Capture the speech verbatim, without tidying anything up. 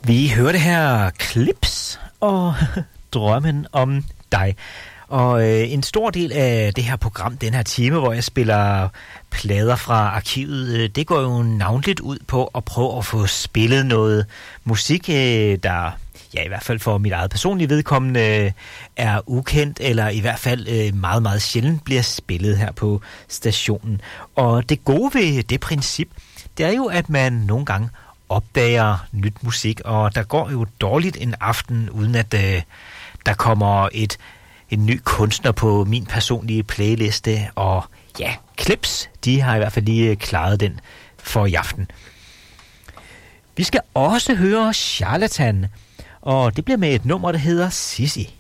Vi hørte her Clips og Drømmen om dig. Og øh, en stor del af det her program, den her time, hvor jeg spiller plader fra arkivet, øh, det går jo navnligt ud på at prøve at få spillet noget musik, øh, der ja, i hvert fald for mit eget personlige vedkommende øh, er ukendt, eller i hvert fald øh, meget, meget sjældent bliver spillet her på stationen. Og det gode ved det princip, det er jo, at man nogle gange opdager nyt musik, og der går jo dårligt en aften, uden at øh, der kommer et en ny kunstner på min personlige playliste, og ja, Clips, de har i hvert fald lige klaret den for i aften. Vi skal også høre Charlatan, og det bliver med et nummer, der hedder Sissi.